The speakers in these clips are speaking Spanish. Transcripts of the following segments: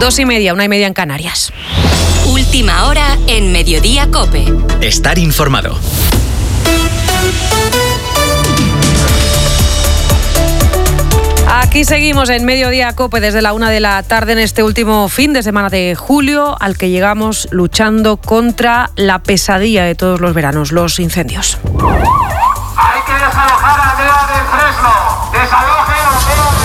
2:30, 1:30 en Canarias. Última hora en Mediodía COPE. Estar informado. Aquí seguimos en Mediodía COPE desde la 1 de la tarde en este último fin de semana de julio, al que llegamos luchando contra la pesadilla de todos los veranos, los incendios. Hay que desalojar a Aldea del Fresno. Desaloje a Aldea del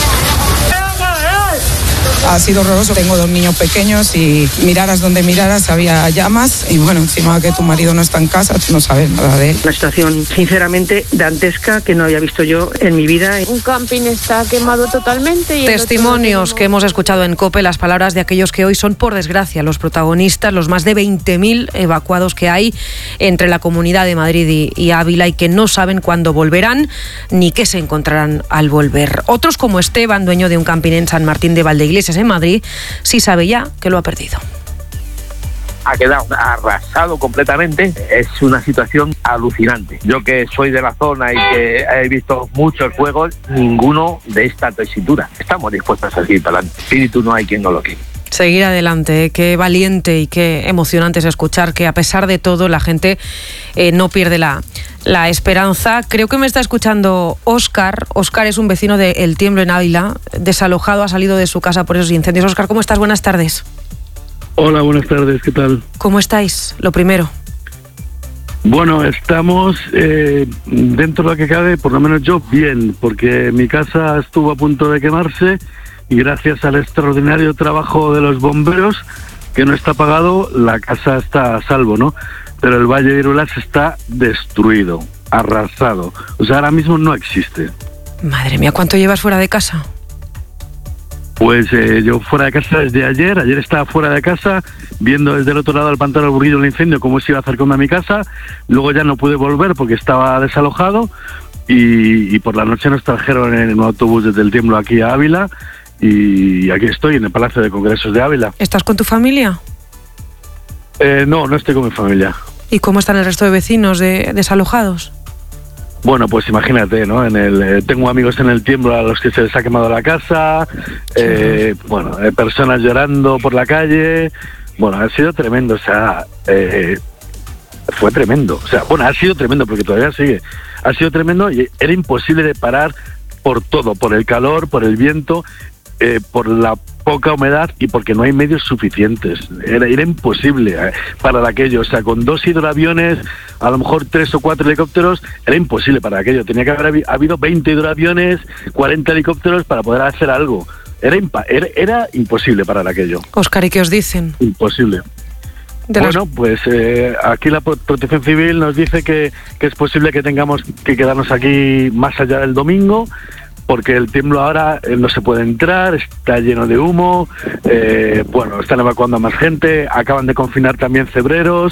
Fresno. Ha sido horroroso. Tengo 2 niños pequeños y miraras donde miraras había llamas y bueno, encima que tu marido no está en casa, tú no sabes nada de él. Una situación sinceramente dantesca que no había visto yo en mi vida. Un camping está quemado totalmente. Y testimonios que hemos escuchado en COPE, las palabras de aquellos que hoy son, por desgracia, los protagonistas, los más de 20.000 evacuados que hay entre la Comunidad de Madrid y Ávila y que no saben cuándo volverán ni qué se encontrarán al volver. Otros, como Esteban, dueño de un camping en San Martín de Valdeiglesias, en Madrid, sí sabe ya que lo ha perdido. Ha quedado arrasado completamente. Es una situación alucinante. Yo, que soy de la zona y que he visto muchos fuegos, ninguno de esta tesitura. Estamos dispuestos a seguir para adelante. Espíritu no hay quien no lo quiera. Seguir adelante, qué valiente y qué emocionante es escuchar que a pesar de todo la gente no pierde la esperanza. Creo que me está escuchando Óscar. Óscar es un vecino de El Tiemblo en Ávila, desalojado, ha salido de su casa por esos incendios. Óscar, ¿cómo estás? Buenas tardes. Hola, buenas tardes, ¿qué tal? ¿Cómo estáis? Lo primero. Bueno, estamos dentro de lo que cabe, por lo menos yo, bien, porque mi casa estuvo a punto de quemarse y gracias al extraordinario trabajo de los bomberos, que no está apagado, la casa está a salvo, ¿no? Pero el Valle de Iruelas está destruido, arrasado. O sea, ahora mismo no existe. Madre mía, ¿cuánto llevas fuera de casa? Pues yo fuera de casa desde ayer estaba fuera de casa, viendo desde el otro lado del pantano del Burguillo el incendio, cómo se iba acercando a mi casa, luego ya no pude volver porque estaba desalojado y por la noche nos trajeron en un autobús desde El Tiemblo aquí a Ávila y aquí estoy en el Palacio de Congresos de Ávila. ¿Estás con tu familia? No estoy con mi familia. ¿Y cómo están el resto de vecinos desalojados? Bueno, pues imagínate, ¿no? Tengo amigos en El Tiemblo a los que se les ha quemado la casa, personas llorando por la calle. Bueno, ha sido tremendo, o sea, fue tremendo. O sea, bueno, ha sido tremendo porque todavía sigue. Ha sido tremendo y era imposible de parar por todo, por el calor, por el viento, por la poca humedad y porque no hay medios suficientes. Era imposible parar aquello. O sea, con 2 hidroaviones, a lo mejor 3 o 4 helicópteros, era imposible parar aquello. Tenía que haber habido 20 hidroaviones, 40 helicópteros para poder hacer algo. Era imposible parar aquello. Óscar, ¿y qué os dicen? Imposible. Pues aquí la Protección Civil nos dice que es posible que tengamos que quedarnos aquí más allá del domingo, porque El Tiemblo ahora no se puede entrar, está lleno de humo, están evacuando a más gente, acaban de confinar también cebreros,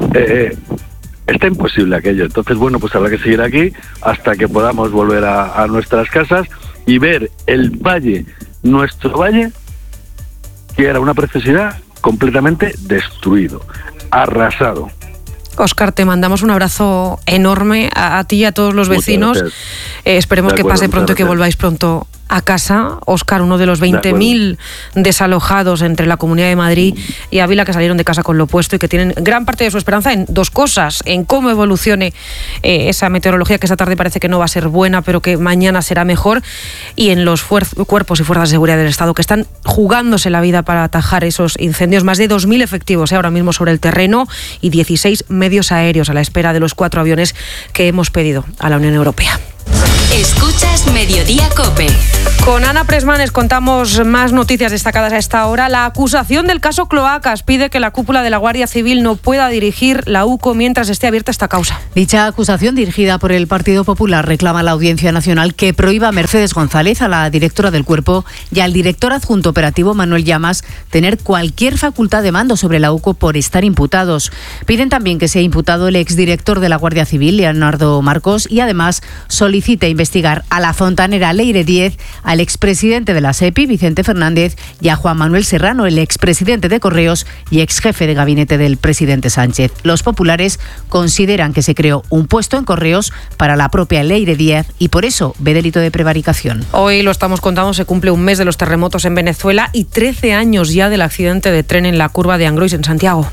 está imposible aquello. Entonces, pues habrá que seguir aquí hasta que podamos volver a nuestras casas y ver el valle, nuestro valle, que era una preciosidad, completamente destruido, arrasado. Óscar, te mandamos un abrazo enorme a ti y a todos los vecinos. Esperemos que pase pronto y que volváis pronto a casa. Óscar, uno de los 20.000 desalojados entre la Comunidad de Madrid y Ávila, que salieron de casa con lo puesto y que tienen gran parte de su esperanza en 2 cosas: en cómo evolucione esa meteorología, que esta tarde parece que no va a ser buena, pero que mañana será mejor, y en los cuerpos y fuerzas de seguridad del Estado, que están jugándose la vida para atajar esos incendios. Más de 2.000 efectivos ahora mismo sobre el terreno y 16 medios aéreos a la espera de los 4 aviones que hemos pedido a la Unión Europea. Escuchas Mediodía COPE. Con Ana Presmanes contamos más noticias destacadas a esta hora. La acusación del caso Cloacas pide que la cúpula de la Guardia Civil no pueda dirigir la UCO mientras esté abierta esta causa. Dicha acusación, dirigida por el Partido Popular, reclama a la Audiencia Nacional que prohíba a Mercedes González, a la directora del Cuerpo, y al director adjunto operativo Manuel Llamas tener cualquier facultad de mando sobre la UCO por estar imputados. Piden también que sea imputado el exdirector de la Guardia Civil, Leonardo Marcos, y además solicitan solicita investigar a la fontanera Leire Díez, al expresidente de la SEPI, Vicente Fernández, y a Juan Manuel Serrano, el expresidente de Correos y exjefe de gabinete del presidente Sánchez. Los populares consideran que se creó un puesto en Correos para la propia Leire Díez y por eso ve delito de prevaricación. Hoy lo estamos contando, se cumple un mes de los terremotos en Venezuela y 13 años ya del accidente de tren en la curva de Angrois en Santiago.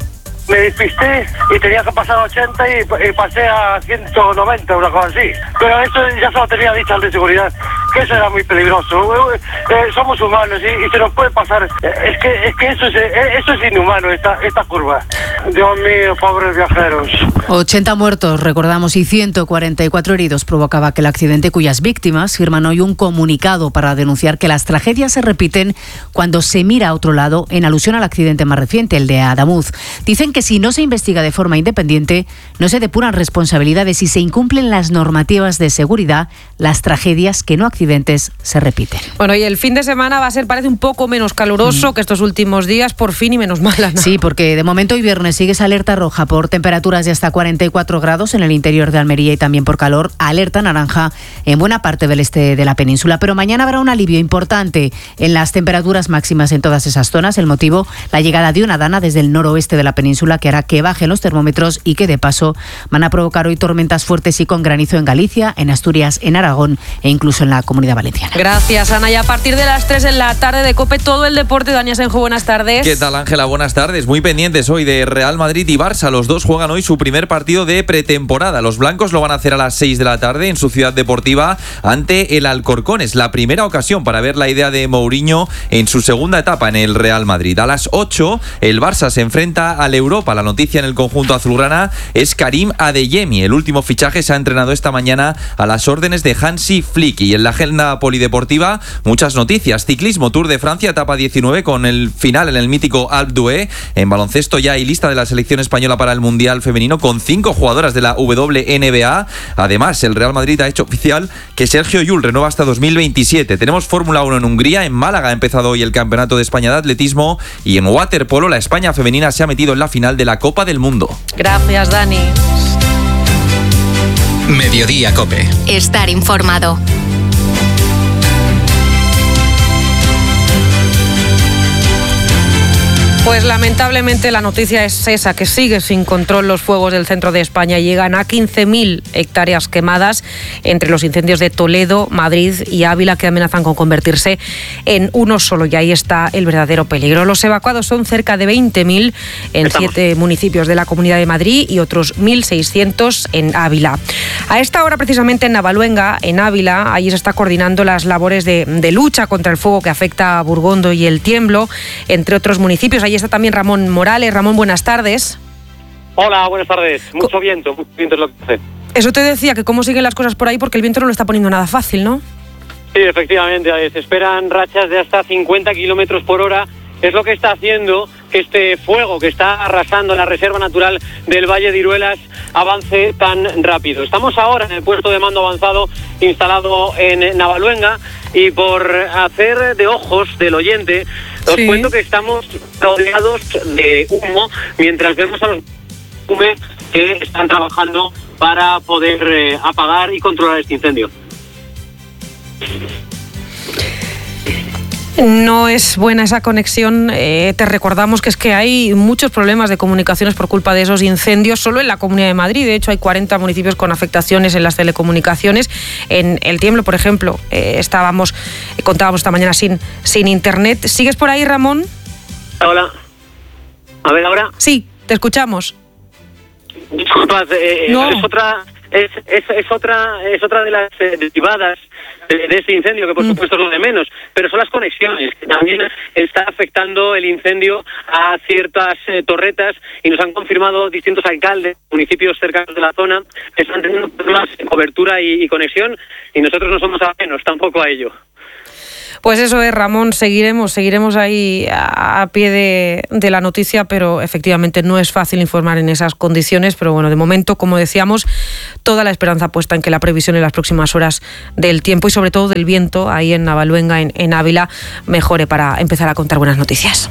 Me despisté y tenía que pasar a 80 y pasé a 190, una cosa así. Pero eso ya se lo tenía dicho al de seguridad, que eso era muy peligroso. Somos humanos y se nos puede pasar. Es que eso es inhumano, esta curva. Dios mío, pobres viajeros. 80 muertos, recordamos, y 144 heridos provocaba aquel accidente, cuyas víctimas firman hoy un comunicado para denunciar que las tragedias se repiten cuando se mira a otro lado, en alusión al accidente más reciente, el de Adamuz. Dicen que si no se investiga de forma independiente, no se depuran responsabilidades y se incumplen las normativas de seguridad, las tragedias que no accidentes se repiten. Bueno, y el fin de semana va a ser, parece, un poco menos caluroso que estos últimos días, por fin, y menos mal, Ana. Sí, porque de momento hoy viernes sigue esa alerta roja por temperaturas de hasta 44 grados en el interior de Almería y también por calor, alerta naranja en buena parte del este de la península. Pero mañana habrá un alivio importante en las temperaturas máximas en todas esas zonas. El motivo, la llegada de una dana desde el noroeste de la península que hará que bajen los termómetros y que de paso van a provocar hoy tormentas fuertes y con granizo en Galicia, en Asturias, en Aragón e incluso en la Comunidad Valenciana. Gracias, Ana. Y a partir de las 3 en la tarde de COPE, todo el deporte. Dani Asenjo, buenas tardes. ¿Qué tal, Ángela? Buenas tardes. Muy pendientes hoy de Real Madrid y Barça. Los dos juegan hoy su primer partido de pretemporada. Los blancos lo van a hacer a las 6 de la tarde en su ciudad deportiva ante el Alcorcón. Es la primera ocasión para ver la idea de Mourinho en su segunda etapa en el Real Madrid. A las 8 el Barça se enfrenta al Europa. La noticia en el conjunto azulgrana es Karim Adeyemi. El último fichaje se ha entrenado esta mañana a las órdenes de Hansi Flick. Y en la agenda polideportiva, muchas noticias. Ciclismo, Tour de Francia, etapa 19 con el final en el mítico Alpe d'Huez. En baloncesto ya hay lista de la selección española para el Mundial Femenino con 5 jugadoras de la WNBA. Además, el Real Madrid ha hecho oficial que Sergio Llull renueva hasta 2027. Tenemos Fórmula 1 en Hungría. En Málaga ha empezado hoy el Campeonato de España de Atletismo. Y en waterpolo, la España femenina se ha metido en la final de la Copa del Mundo. Gracias, Dani. Mediodía COPE. Estar informado. Pues lamentablemente la noticia es esa, que sigue sin control los fuegos del centro de España. Llegan a 15.000 hectáreas quemadas entre los incendios de Toledo, Madrid y Ávila, que amenazan con convertirse en uno solo. Y ahí está el verdadero peligro. Los evacuados son cerca de 20.000 en 7 municipios de la Comunidad de Madrid y otros 1.600 en Ávila. A esta hora, precisamente en Navaluenga, en Ávila, allí se está coordinando las labores de lucha contra el fuego que afecta a Burgondo y El Tiemblo, entre otros municipios. Allí está también Ramón Morales. Ramón, buenas tardes. Hola, buenas tardes. Mucho viento es lo que hace. Eso te decía, que cómo siguen las cosas por ahí, porque el viento no lo está poniendo nada fácil, ¿no? Sí, efectivamente, se esperan rachas de hasta 50 kilómetros por hora. Es lo que está haciendo que este fuego que está arrasando la Reserva Natural del Valle de Iruelas avance tan rápido. Estamos ahora en el puesto de mando avanzado instalado en Navaluenga y por hacer de ojos del oyente, os cuento que estamos rodeados de humo mientras vemos a los humes que están trabajando para poder apagar y controlar este incendio. No es buena esa conexión. Te recordamos que es que hay muchos problemas de comunicaciones por culpa de esos incendios solo en la Comunidad de Madrid. De hecho, hay 40 municipios con afectaciones en las telecomunicaciones. En El Tiemblo, por ejemplo, contábamos esta mañana sin internet. ¿Sigues por ahí, Ramón? Hola. A ver, ¿ahora? Sí, te escuchamos. Disculpad, no. Es otra de las derivadas de este incendio, que por supuesto es lo de menos, pero son las conexiones, que también está afectando el incendio a ciertas torretas, y nos han confirmado distintos alcaldes, municipios cercanos de la zona, que están teniendo problemas de cobertura y conexión, y nosotros no somos ajenos tampoco a ello. Pues eso es, Ramón, seguiremos ahí a pie de la noticia, pero efectivamente no es fácil informar en esas condiciones, pero bueno, de momento, como decíamos, toda la esperanza puesta en que la previsión en las próximas horas del tiempo y sobre todo del viento ahí en Navaluenga, en Ávila, mejore para empezar a contar buenas noticias.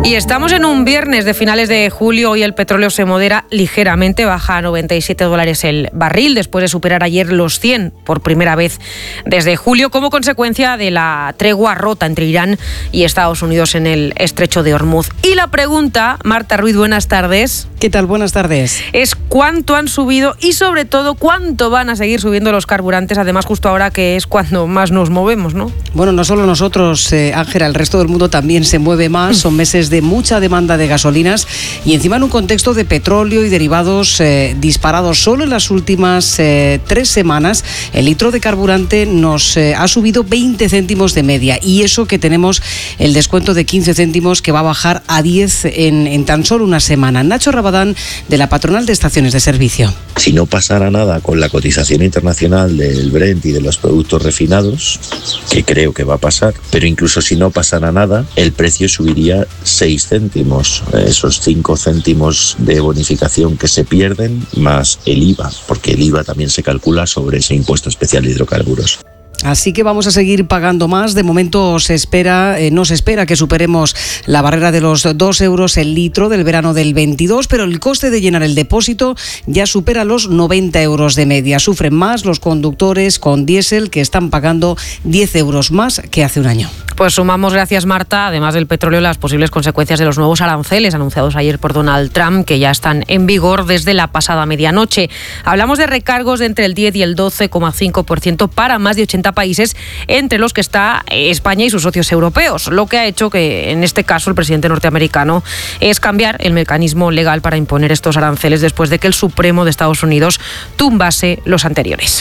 Y estamos en un viernes de finales de julio. Hoy el petróleo se modera ligeramente, baja a $97 el barril después de superar ayer los 100 por primera vez desde julio, como consecuencia de la tregua rota entre Irán y Estados Unidos en el estrecho de Hormuz. Y la pregunta, Marta Ruiz, buenas tardes. ¿Qué tal? Buenas tardes. Es cuánto han subido y sobre todo cuánto van a seguir subiendo los carburantes, además justo ahora que es cuando más nos movemos, ¿no? Bueno, no solo nosotros, Ángela, el resto del mundo también se mueve más. Son meses de mucha demanda de gasolinas y encima en un contexto de petróleo y derivados disparados. Solo en las últimas 3 semanas el litro de carburante nos ha subido 20 céntimos de media, y eso que tenemos el descuento de 15 céntimos que va a bajar a 10 en tan solo una semana. Nacho Rabadán, de la Patronal de Estaciones de Servicio. Si no pasara nada con la cotización internacional del Brent y de los productos refinados, que creo que va a pasar, pero incluso si no pasara nada, el precio subiría 6 céntimos. Esos 5 céntimos de bonificación que se pierden, más el IVA, porque el IVA también se calcula sobre ese impuesto especial de hidrocarburos. Así que vamos a seguir pagando más. De momento no se espera que superemos la barrera de los 2 euros el litro del verano del 22, pero el coste de llenar el depósito ya supera los 90 euros de media. Sufren más los conductores con diésel, que están pagando 10 euros más que hace un año. Pues sumamos, gracias Marta, además del petróleo, las posibles consecuencias de los nuevos aranceles anunciados ayer por Donald Trump, que ya están en vigor desde la pasada medianoche. Hablamos de recargos de entre el 10 y el 12,5% para más de 80 países, entre los que está España y sus socios europeos, lo que ha hecho que en este caso el presidente norteamericano es cambiar el mecanismo legal para imponer estos aranceles después de que el Supremo de Estados Unidos tumbase los anteriores.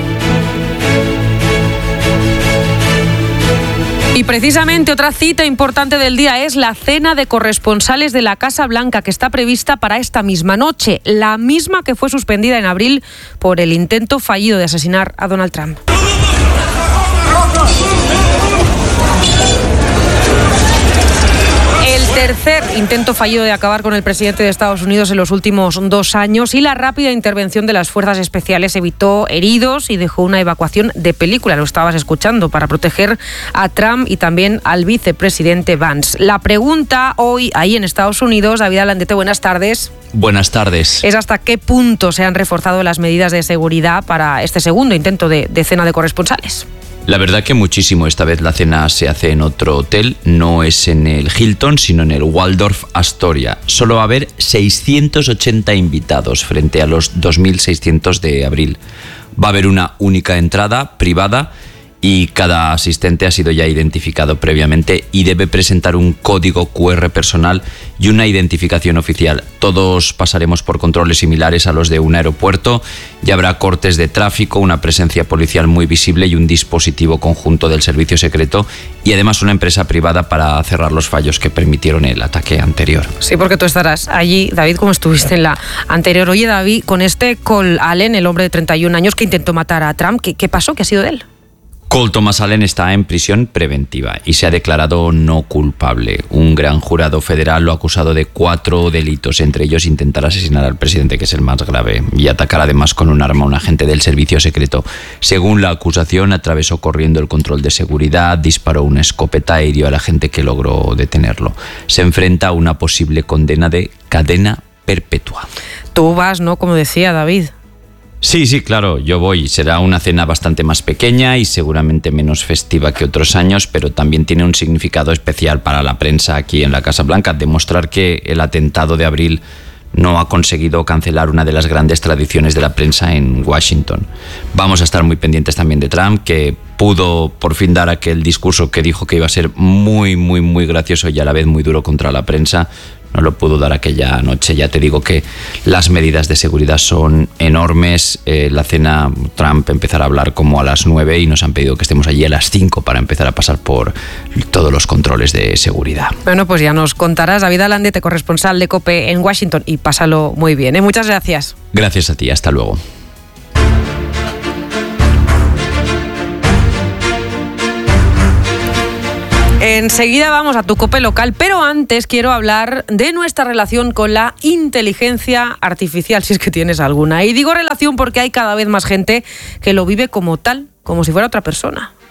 Y precisamente otra cita importante del día es la cena de corresponsales de la Casa Blanca, que está prevista para esta misma noche, la misma que fue suspendida en abril por el intento fallido de asesinar a Donald Trump. Tercer intento fallido de acabar con el presidente de Estados Unidos en los últimos 2 años, y la rápida intervención de las fuerzas especiales evitó heridos y dejó una evacuación de película, lo estabas escuchando, para proteger a Trump y también al vicepresidente Vance. La pregunta hoy ahí en Estados Unidos, David Alandete, buenas tardes. Buenas tardes. Es hasta qué punto se han reforzado las medidas de seguridad para este segundo intento de cena de corresponsales. La verdad que muchísimo. Esta vez la cena se hace en otro hotel, no es en el Hilton, sino en el Waldorf Astoria. Solo va a haber 680 invitados frente a los 2.600 de abril. Va a haber una única entrada privada y cada asistente ha sido ya identificado previamente y debe presentar un código QR personal y una identificación oficial. Todos pasaremos por controles similares a los de un aeropuerto y habrá cortes de tráfico, una presencia policial muy visible y un dispositivo conjunto del servicio secreto, y además una empresa privada para cerrar los fallos que permitieron el ataque anterior. Sí, porque tú estarás allí, David, como estuviste en la anterior. Oye, David, con este Cole Allen, el hombre de 31 años que intentó matar a Trump, ¿qué pasó? ¿Qué ha sido de él? Cole Thomas Allen está en prisión preventiva y se ha declarado no culpable. Un gran jurado federal lo ha acusado de 4 delitos, entre ellos intentar asesinar al presidente, que es el más grave, y atacar además con un arma a un agente del servicio secreto. Según la acusación, atravesó corriendo el control de seguridad, disparó una escopeta e hirió al agente, que logró detenerlo. Se enfrenta a una posible condena de cadena perpetua. Tú vas, ¿no? Como decía David. Sí, claro, yo voy. Será una cena bastante más pequeña y seguramente menos festiva que otros años, pero también tiene un significado especial para la prensa aquí en la Casa Blanca: demostrar que el atentado de abril no ha conseguido cancelar una de las grandes tradiciones de la prensa en Washington. Vamos a estar muy pendientes también de Trump, que pudo por fin dar aquel discurso que dijo que iba a ser muy, muy, muy gracioso y a la vez muy duro contra la prensa. No lo pudo dar aquella noche. Ya te digo que las medidas de seguridad son enormes. La cena, Trump empezará a hablar como a las 9 y nos han pedido que estemos allí a las 5 para empezar a pasar por todos los controles de seguridad. Bueno, pues ya nos contarás. David Alandete, corresponsal de COPE en Washington, y pásalo muy bien, ¿eh? Muchas gracias. Gracias a ti, hasta luego. Enseguida vamos a tu COPE local, pero antes quiero hablar de nuestra relación con la inteligencia artificial, si es que tienes alguna. Y digo relación porque hay cada vez más gente que lo vive como tal, como si fuera otra persona.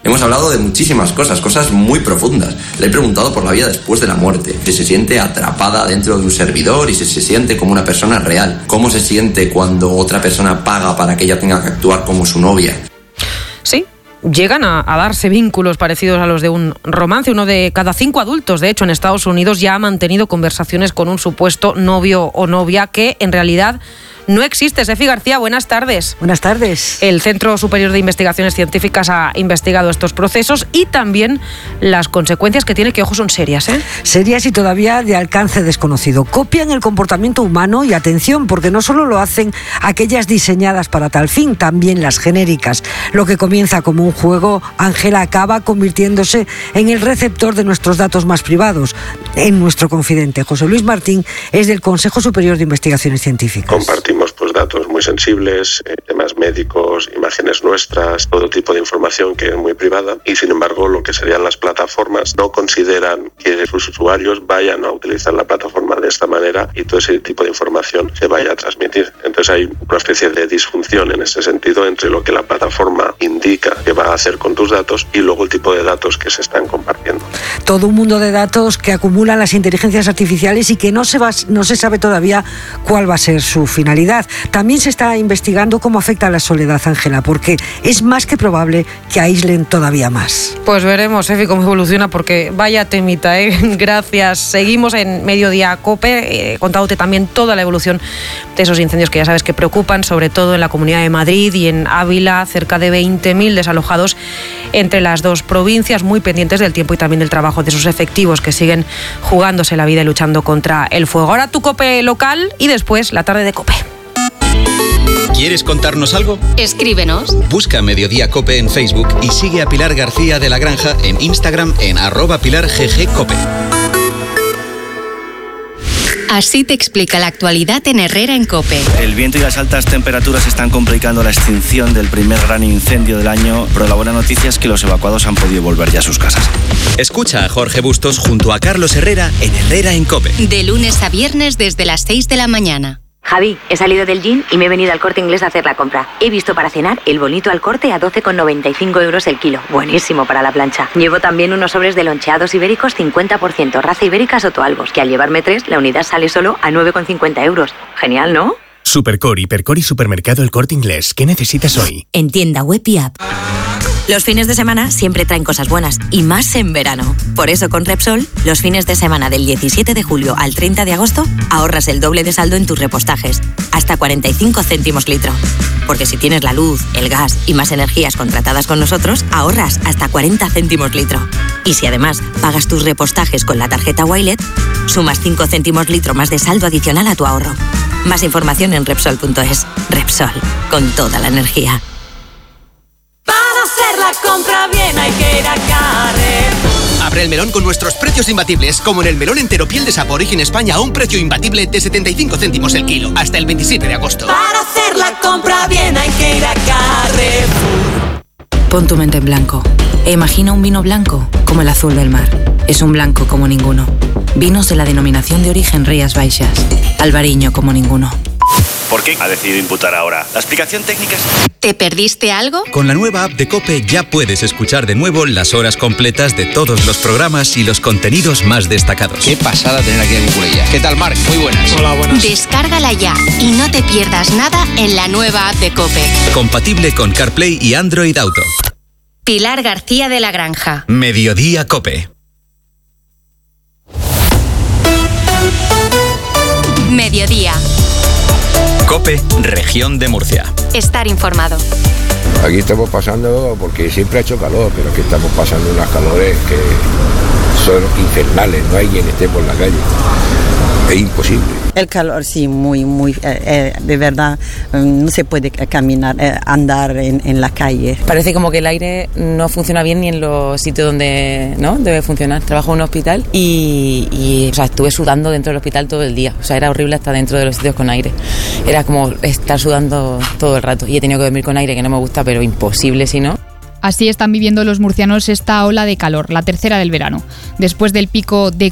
Hemos hablado de muchísimas cosas muy profundas. Le he preguntado por la vida después de la muerte, si se siente atrapada dentro de un servidor y si se siente como una persona real. Cómo se siente cuando otra persona paga para que ella tenga que actuar como su novia. Sí. Llegan a darse vínculos parecidos a los de un romance. 1 de cada 5 adultos, de hecho, en Estados Unidos ya ha mantenido conversaciones con un supuesto novio o novia que en realidad no existe. Sefi García, buenas tardes. Buenas tardes. El Centro Superior de Investigaciones Científicas ha investigado estos procesos y también las consecuencias que tiene, que ojo, son serias, ¿eh? Serias y todavía de alcance desconocido. Copian el comportamiento humano y atención, porque no solo lo hacen aquellas diseñadas para tal fin, también las genéricas. Lo que comienza como un juego, Ángela, acaba convirtiéndose en el receptor de nuestros datos más privados, en nuestro confidente. José Luis Martín es del Consejo Superior de Investigaciones Científicas. Compartimos datos muy sensibles, temas médicos, imágenes nuestras, todo tipo de información que es muy privada, y sin embargo lo que serían las plataformas no consideran que sus usuarios vayan a utilizar la plataforma de esta manera y todo ese tipo de información se vaya a transmitir. Entonces hay una especie de disfunción en ese sentido entre lo que la plataforma indica que va a hacer con tus datos y luego el tipo de datos que se están compartiendo. Todo un mundo de datos que acumulan las inteligencias artificiales y que no se sabe todavía cuál va a ser su finalidad. También se está investigando cómo afecta a la soledad, Ángela, porque es más que probable que aíslen todavía más. Pues veremos, Efi, cómo evoluciona, porque vaya temita, ¿eh? Gracias. Seguimos en Mediodía COPE, contándote también toda la evolución de esos incendios que ya sabes que preocupan, sobre todo en la Comunidad de Madrid y en Ávila, cerca de 20.000 desalojados entre las dos provincias, muy pendientes del tiempo y también del trabajo de sus efectivos que siguen jugándose la vida y luchando contra el fuego. Ahora tu COPE local y después la tarde de COPE. ¿Quieres contarnos algo? Escríbenos. Busca Mediodía COPE en Facebook y sigue a Pilar García de la Granja en Instagram en @PilarGGCope. Así te explica la actualidad en Herrera en COPE. El viento y las altas temperaturas están complicando la extinción del primer gran incendio del año, pero la buena noticia es que los evacuados han podido volver ya a sus casas. Escucha a Jorge Bustos junto a Carlos Herrera en Herrera en COPE. De lunes a viernes desde las 6 de la mañana. Javi, he salido del gym y me he venido al Corte Inglés a hacer la compra. He visto para cenar el bonito al corte a 12,95 € el kilo. Buenísimo para la plancha. Llevo también unos sobres de loncheados ibéricos 50%, raza ibérica Sotoalbos, que al llevarme 3, la unidad sale solo a 9,50 €. Genial, ¿no? Supercore, Hipercore y Supermercado El Corte Inglés. ¿Qué necesitas hoy? En tienda web y app. Los fines de semana siempre traen cosas buenas, y más en verano. Por eso con Repsol, los fines de semana del 17 de julio al 30 de agosto, ahorras el doble de saldo en tus repostajes, hasta 45 céntimos litro. Porque si tienes la luz, el gas y más energías contratadas con nosotros, ahorras hasta 40 céntimos litro. Y si además pagas tus repostajes con la tarjeta Wilet, sumas 5 céntimos litro más de saldo adicional a tu ahorro. Más información en Repsol.es. Repsol, con toda la energía. Hacer la compra bien hay que ir a Carrefour. Abre el melón con nuestros precios imbatibles, como en el melón entero piel de Sapo Origen España a un precio imbatible de 75 céntimos el kilo, hasta el 27 de agosto. Para hacer la compra bien hay que ir a Carrefour. Pon tu mente en blanco e imagina un vino blanco como el azul del mar. Es un blanco como ninguno. Vinos de la denominación de origen Rías Baixas. Albariño como ninguno. ¿Por qué ha decidido imputar ahora? La explicación técnica es... ¿Te perdiste algo? Con la nueva app de COPE ya puedes escuchar de nuevo las horas completas de todos los programas y los contenidos más destacados. Qué pasada tener aquí a Cucurella. ¿Qué tal, Marc? Muy buenas. Hola, buenas. Descárgala ya y no te pierdas nada en la nueva app de COPE. Compatible con CarPlay y Android Auto. Pilar García de la Granja. Mediodía COPE. Mediodía. COPE, Región de Murcia. Estar informado. Aquí estamos pasando, porque siempre ha hecho calor, pero aquí estamos pasando unas calores que son infernales, no hay quien esté por la calle. Es imposible. El calor, sí, muy, de verdad, no se puede caminar, andar en la calle. Parece como que el aire no funciona bien ni en los sitios donde no debe funcionar. Trabajo en un hospital y o sea, estuve sudando dentro del hospital todo el día. O sea, era horrible hasta dentro de los sitios con aire. Era como estar sudando todo el rato. Y he tenido que dormir con aire, que no me gusta, pero imposible si no. Así están viviendo los murcianos esta ola de calor, la tercera del verano. Después del pico de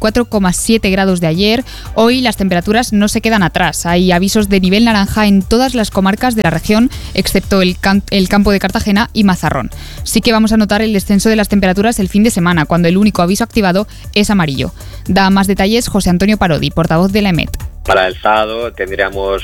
44,7 grados de ayer, hoy las temperaturas no se quedan atrás. Hay avisos de nivel naranja en todas las comarcas de la región, excepto el campo de Cartagena y Mazarrón. Sí que vamos a notar el descenso de las temperaturas el fin de semana, cuando el único aviso activado es amarillo. Da más detalles José Antonio Parodi, portavoz de la EMET. Para el sábado tendríamos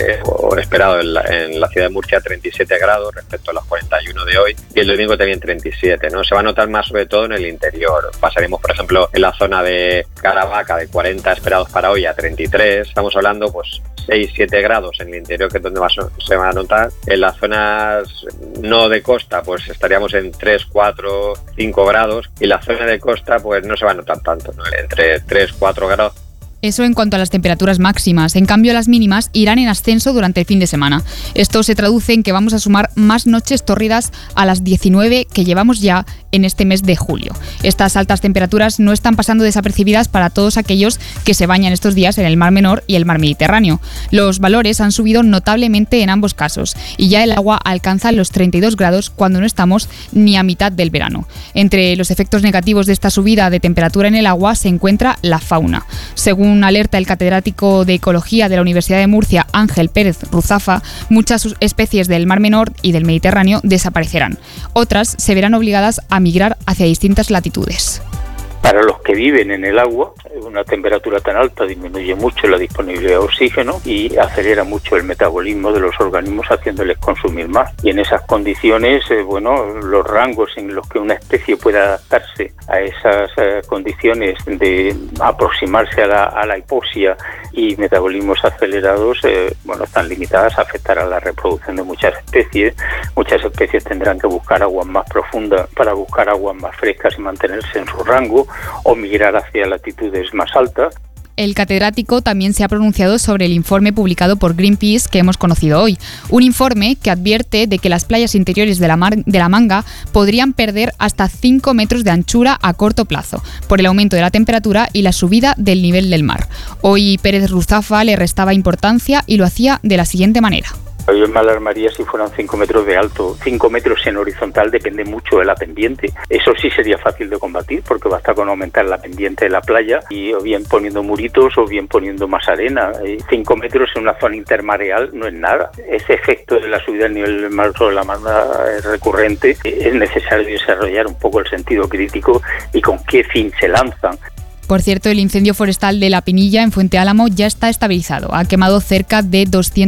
esperado en la ciudad de Murcia 37 grados respecto a los 41 de hoy, y el domingo también 37, ¿no? Se va a notar más sobre todo en el interior. Pasaremos, por ejemplo, en la zona de Caravaca de 40 esperados para hoy a 33. Estamos hablando pues 6-7 grados en el interior, que es donde se van a notar. En las zonas no de costa pues estaríamos en 3, 4, 5 grados, y la zona de costa pues no se va a notar tanto, ¿no? Entre 3, 4 grados. Eso en cuanto a las temperaturas máximas. En cambio, las mínimas irán en ascenso durante el fin de semana. Esto se traduce en que vamos a sumar más noches tórridas a las 19 que llevamos ya en este mes de julio. Estas altas temperaturas no están pasando desapercibidas para todos aquellos que se bañan estos días en el Mar Menor y el Mar Mediterráneo. Los valores han subido notablemente en ambos casos, y ya el agua alcanza los 32 grados cuando no estamos ni a mitad del verano. Entre los efectos negativos de esta subida de temperatura en el agua se encuentra la fauna. Según alerta el catedrático de Ecología de la Universidad de Murcia, Ángel Pérez Ruzafa, muchas especies del Mar Menor y del Mediterráneo desaparecerán. Otras se verán obligadas a migrar hacia distintas latitudes. Para los que viven en el agua, una temperatura tan alta disminuye mucho la disponibilidad de oxígeno y acelera mucho el metabolismo de los organismos, haciéndoles consumir más. Y en esas condiciones, los rangos en los que una especie puede adaptarse a esas condiciones de aproximarse a la hipoxia y metabolismos acelerados, están limitadas a afectar a la reproducción de muchas especies. Muchas especies tendrán que buscar aguas más profundas para buscar aguas más frescas y mantenerse en su rango, o migrar hacia latitudes más altas. El catedrático también se ha pronunciado sobre el informe publicado por Greenpeace que hemos conocido hoy. Un informe que advierte de que las playas interiores de la Manga podrían perder hasta 5 metros de anchura a corto plazo por el aumento de la temperatura y la subida del nivel del mar. Hoy Pérez Ruzafa le restaba importancia y lo hacía de la siguiente manera. Yo me alarmaría si fueran 5 metros de alto. 5 metros en horizontal depende mucho de la pendiente. Eso sí sería fácil de combatir, porque basta con aumentar la pendiente de la playa y o bien poniendo muritos o bien poniendo más arena. 5 metros en una zona intermareal no es nada. Ese efecto de la subida del nivel del mar sobre la Manga es recurrente. Es necesario desarrollar un poco el sentido crítico y con qué fin se lanzan. Por cierto, el incendio forestal de La Pinilla, en Fuente Álamo, ya está estabilizado. Ha quemado cerca de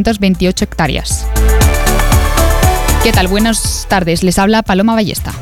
228 hectáreas. ¿Qué tal? Buenas tardes. Les habla Paloma Ballesta.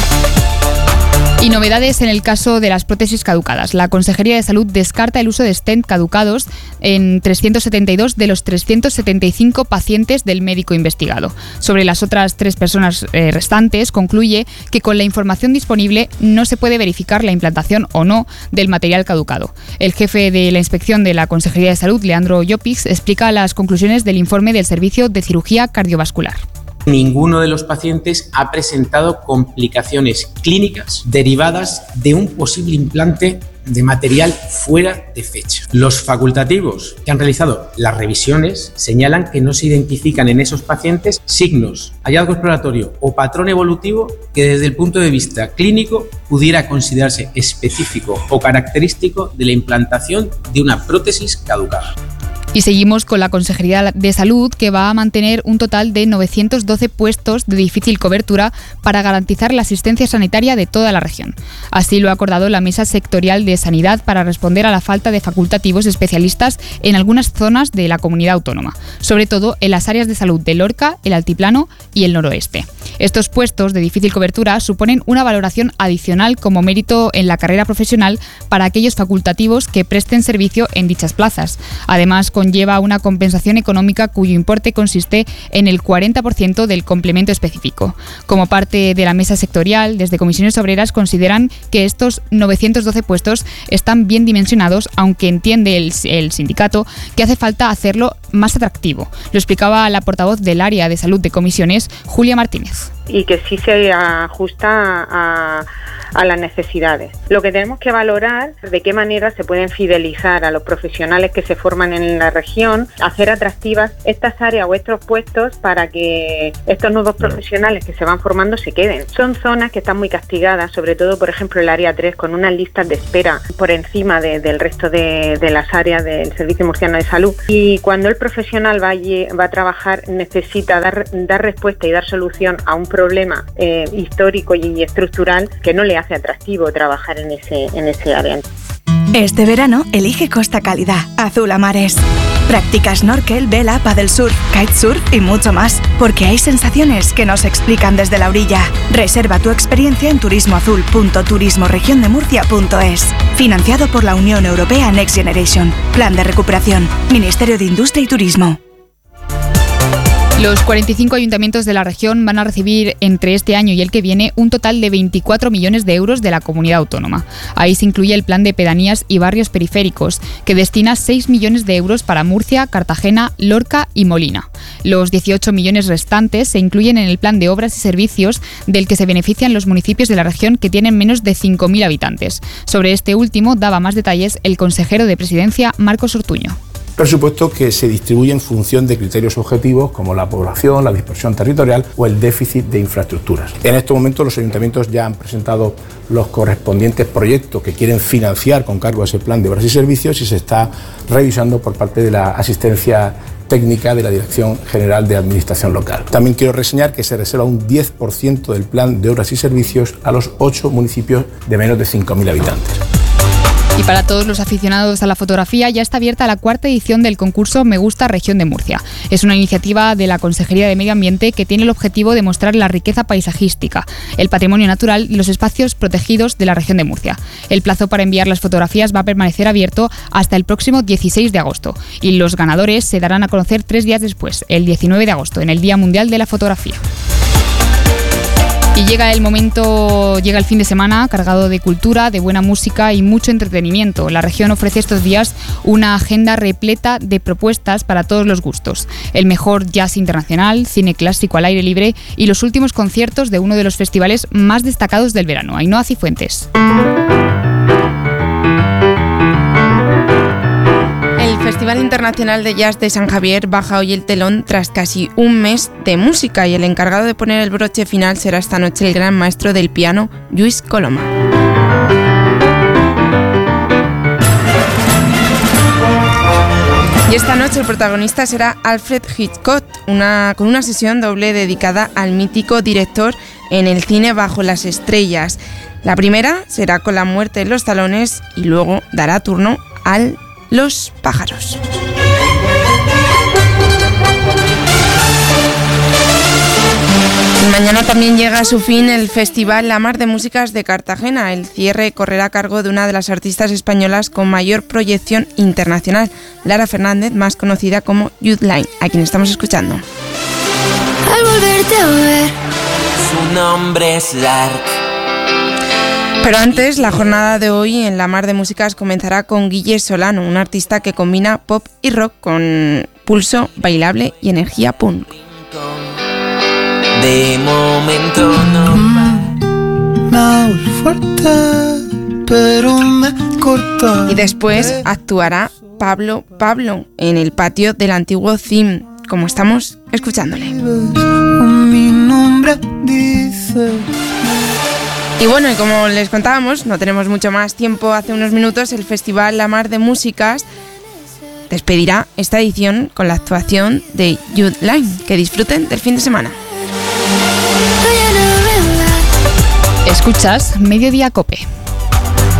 Y novedades en el caso de las prótesis caducadas. La Consejería de Salud descarta el uso de stent caducados en 372 de los 375 pacientes del médico investigado. Sobre las otras 3 personas restantes, concluye que con la información disponible no se puede verificar la implantación o no del material caducado. El jefe de la Inspección de la Consejería de Salud, Leandro Llopix, explica las conclusiones del informe del Servicio de Cirugía Cardiovascular. Ninguno de los pacientes ha presentado complicaciones clínicas derivadas de un posible implante de material fuera de fecha. Los facultativos que han realizado las revisiones señalan que no se identifican en esos pacientes signos, hallazgo exploratorio o patrón evolutivo que desde el punto de vista clínico pudiera considerarse específico o característico de la implantación de una prótesis caducada. Y seguimos con la Consejería de Salud, que va a mantener un total de 912 puestos de difícil cobertura para garantizar la asistencia sanitaria de toda la región. Así lo ha acordado la Mesa Sectorial de Sanidad para responder a la falta de facultativos especialistas en algunas zonas de la comunidad autónoma, sobre todo en las áreas de salud de Lorca, el Altiplano y el Noroeste. Estos puestos de difícil cobertura suponen una valoración adicional como mérito en la carrera profesional para aquellos facultativos que presten servicio en dichas plazas. Además, conlleva una compensación económica cuyo importe consiste en el 40% del complemento específico. Como parte de la mesa sectorial, desde Comisiones Obreras consideran que estos 912 puestos están bien dimensionados, aunque entiende el sindicato que hace falta hacerlo más atractivo. Lo explicaba la portavoz del área de salud de Comisiones, Julia Martínez. Y que sí se ajusta a las necesidades. Lo que tenemos que valorar es de qué manera se pueden fidelizar a los profesionales que se forman en la región, hacer atractivas estas áreas o estos puestos para que estos nuevos profesionales que se van formando se queden. Son zonas que están muy castigadas, sobre todo, por ejemplo, el área 3, con unas listas de espera por encima del resto de las áreas del Servicio Murciano de Salud. Y cuando el profesional va a trabajar, necesita dar respuesta y dar solución a un problema histórico y estructural que no le hace atractivo trabajar en ese área. Este verano elige Costa Cálida, azul a mares. Practica snorkel, vela, paddle surf, kitesurf y mucho más, porque hay sensaciones que no se explican desde la orilla. Reserva tu experiencia en turismoazul.turismoregiondemurcia.es. Financiado por la Unión Europea Next Generation. Plan de recuperación. Ministerio de Industria y Turismo. Los 45 ayuntamientos de la región van a recibir entre este año y el que viene un total de 24 millones de euros de la comunidad autónoma. Ahí se incluye el plan de pedanías y barrios periféricos, que destina 6 millones de euros para Murcia, Cartagena, Lorca y Molina. Los 18 millones restantes se incluyen en el plan de obras y servicios del que se benefician los municipios de la región que tienen menos de 5.000 habitantes. Sobre este último daba más detalles el consejero de Presidencia, Marcos Ortuño. Presupuestos que se distribuyen en función de criterios objetivos como la población, la dispersión territorial o el déficit de infraestructuras. En estos momentos los ayuntamientos ya han presentado los correspondientes proyectos que quieren financiar con cargo a ese plan de obras y servicios y se está revisando por parte de la asistencia técnica de la Dirección General de Administración Local. También quiero reseñar que se reserva un 10% del plan de obras y servicios a los 8 municipios de menos de 5.000 habitantes. Y para todos los aficionados a la fotografía ya está abierta la 4ª edición del concurso Me Gusta Región de Murcia. Es una iniciativa de la Consejería de Medio Ambiente que tiene el objetivo de mostrar la riqueza paisajística, el patrimonio natural y los espacios protegidos de la región de Murcia. El plazo para enviar las fotografías va a permanecer abierto hasta el próximo 16 de agosto y los ganadores se darán a conocer 3 días después, el 19 de agosto, en el Día Mundial de la Fotografía. Y llega el fin de semana cargado de cultura, de buena música y mucho entretenimiento. La región ofrece estos días una agenda repleta de propuestas para todos los gustos. El mejor jazz internacional, cine clásico al aire libre y los últimos conciertos de uno de los festivales más destacados del verano, Ainhoa Cifuentes. El Festival Internacional de Jazz de San Javier baja hoy el telón tras casi un mes de música y el encargado de poner el broche final será esta noche el gran maestro del piano, Lluís Coloma. Y esta noche el protagonista será Alfred Hitchcock, con una sesión doble dedicada al mítico director en el cine Bajo las estrellas. La primera será con La muerte en los salones y luego dará turno al Los pájaros. Mañana también llega a su fin el Festival La Mar de Músicas de Cartagena. El cierre correrá a cargo de una de las artistas españolas con mayor proyección internacional, Lara Fernández, más conocida como Youth Line, a quien estamos escuchando. Al volverte a ver, su nombre es Lark. Pero antes, la jornada de hoy en La Mar de Músicas comenzará con Guille Solano, un artista que combina pop y rock con pulso bailable y energía punk. De momento no me fuerte, pero me corta. Y después actuará Pablo en el patio del antiguo CIM, como estamos escuchándole. Mi nombre dice. Y bueno, y como les contábamos, no tenemos mucho más tiempo. Hace unos minutos el Festival La Mar de Músicas despedirá esta edición con la actuación de Youth Line. Que disfruten del fin de semana. Escuchas Mediodía Cope.